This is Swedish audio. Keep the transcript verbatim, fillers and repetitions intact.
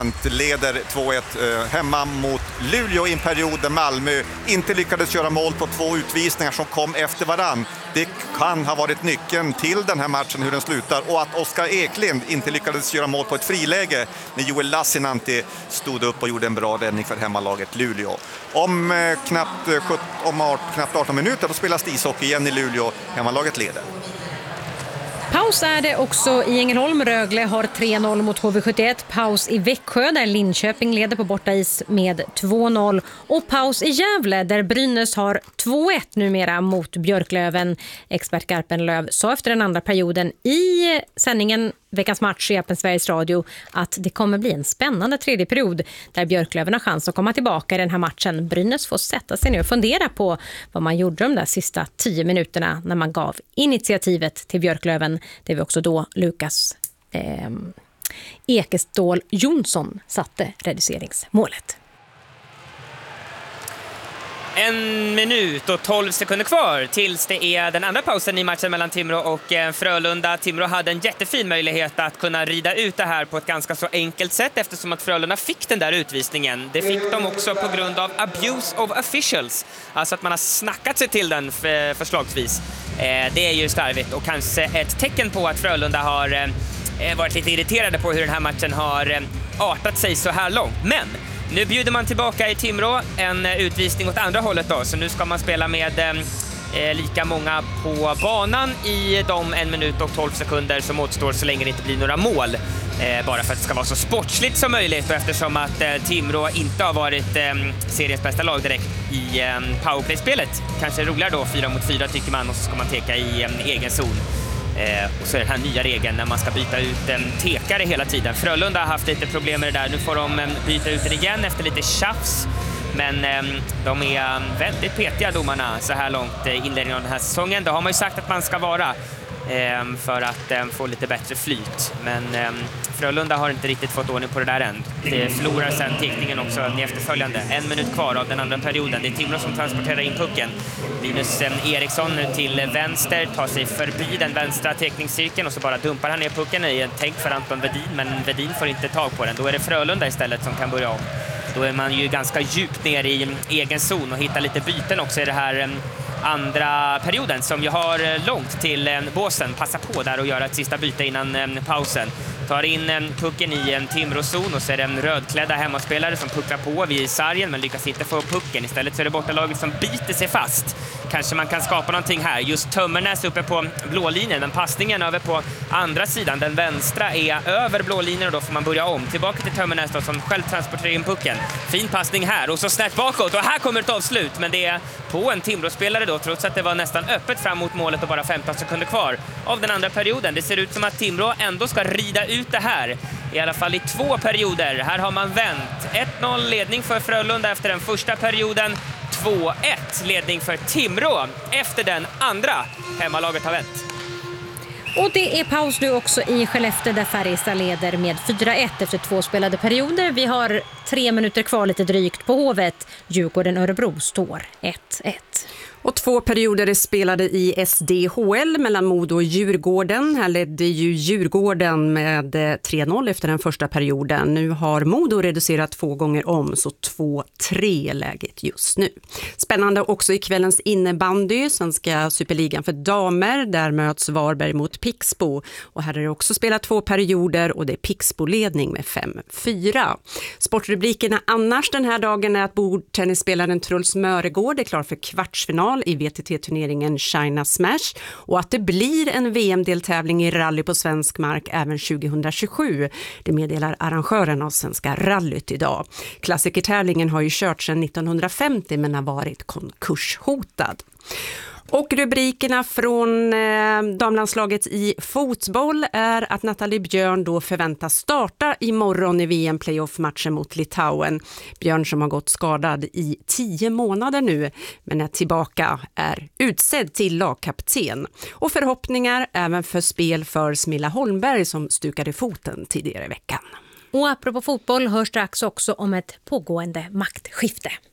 leder två ett eh, hemma mot Luleå i en period där Malmö inte lyckades göra mål på två utvisningar som kom efter varann. Det kan ha varit nyckeln till den här matchen, hur den slutar, och att Oskar Eklind inte lyckades göra mål på ett friläge när Joel Lassinantti stod upp och gjorde en bra räddning för hemmalaget Luleå. Om, eh, knappt, eh, sjutton, om art, knappt arton minuter då spelas ishockey igen i Luleå. Hemmalaget leder. Paus är det också i Ängelholm. Rögle har tre noll mot H V sjuttioett. Paus i Växjö där Linköping leder på bortais med två noll. Och paus i Gävle där Brynäs har två ett numera mot Björklöven. Expert Garpenlöv sa efter den andra perioden i sändningen Veckans match i appen Sveriges Radio att det kommer bli en spännande tredje period där Björklöven har chans att komma tillbaka i den här matchen. Brynäs får sätta sig ner och fundera på vad man gjorde de där sista tio minuterna när man gav initiativet till Björklöven. Det var också då Lukas eh, Ekestål Jonsson satte reduceringsmålet. En minut och tolv sekunder kvar tills det är den andra pausen i matchen mellan Timrå och Frölunda. Timrå hade en jättefin möjlighet att kunna rida ut det här på ett ganska så enkelt sätt eftersom att Frölunda fick den där utvisningen. Det fick de också på grund av abuse of officials. Alltså att man har snackat sig till den förslagsvis. Det är ju starvigt och kanske ett tecken på att Frölunda har varit lite irriterade på hur den här matchen har artat sig så här långt. Men nu bjuder man tillbaka i Timrå en utvisning åt andra hållet då. Så nu ska man spela med eh, lika många på banan i de en minut och tolv sekunder som återstår så länge det inte blir några mål. Eh, bara för att det ska vara så sportsligt som möjligt och eftersom att eh, Timrå inte har varit eh, seriens bästa lag direkt i eh, powerplay-spelet. Kanske roligare då, fyra mot fyra tycker man, och så ska man teka i eh, egen zon. Eh, och så är den här nya regeln när man ska byta ut en eh, tekare hela tiden. Frölunda har haft lite problem med det där. Nu får de eh, byta ut det igen efter lite tjafs. Men eh, de är väldigt petiga domarna så här långt eh, inledningen av den här säsongen. Det har man ju sagt att man ska vara eh, för att eh, få lite bättre flyt. Men eh, Frölunda har inte riktigt fått ordning på det där än. Det förlorar sen tekningen också i efterföljande. En minut kvar av den andra perioden. Det är Timrå som transporterar in pucken. Linus eh, Eriksson till vänster tar sig förbi den vänstra tekningscirkeln och så bara dumpar han ner pucken i en tänk för Anton Vedin. Men Vedin får inte tag på den. Då är det Frölunda istället som kan börja om. Då är man ju ganska djupt ner i egen zon och hittar lite byten också i det här andra perioden som ju har långt till båsen. Passa på där och göra ett sista byte innan pausen. Tar in pucken i en Timrå-zon och så är det en rödklädda hemmaspelare som pucklar på vid sargen men lyckas inte få pucken. Istället så är det bortalaget som biter sig fast. Kanske man kan skapa någonting här. Just Tömmernes uppe på blålinjen, men passningen över på andra sidan. Den vänstra är över blålinjen och då får man börja om. Tillbaka till Tömmernes då, som själv transporterar in pucken. Fin passning här och så snett bakåt och här kommer ett avslut. Men det är på en Timrå-spelare då, trots att det var nästan öppet fram mot målet och bara femton sekunder kvar av den andra perioden. Det ser ut som att Timrå ändå ska rida ut det här. I alla fall i två perioder. Här har man vänt. ett noll ledning för Frölunda efter den första perioden. två ett ledning för Timrå efter den andra. Hemmalaget har vänt. Och det är paus nu också i Skellefteå där Färjestad leder med fyra ett efter två spelade perioder. Vi har tre minuter kvar lite drygt på Hovet. Djurgården-Örebro står ett ett. Och två perioder är spelade i S D H L mellan Modo och Djurgården. Här ledde ju Djurgården med tre noll efter den första perioden. Nu har Modo reducerat två gånger om, så två tre läget just nu. Spännande också i kvällens innebandy, Svenska Superligan för damer. Där möts Varberg mot Pixbo. Och här är det också spelat två perioder och det är Pixbo-ledning med fem fyra. Sportrubrikerna annars den här dagen är att bordtennisspelaren Truls Möregård är klar för kvartsfinal i V T T-turneringen China Smash och att det blir en V M-deltävling i rally på svensk mark även tjugohundratjugosju. Det meddelar arrangören av Svenska rallyt idag. Klassikertävlingen har ju kört sedan nittonhundrafemtio men har varit konkurshotad. Och rubrikerna från eh, damlandslaget i fotboll är att Nathalie Björn då förväntas starta imorgon i V M-playoff-matchen mot Litauen. Björn som har gått skadad i tio månader nu men är tillbaka är utsedd till lagkapten. Och förhoppningar även för spel för Smilla Holmberg som stukade foten tidigare i veckan. Och apropå fotboll hörs strax också om ett pågående maktskifte.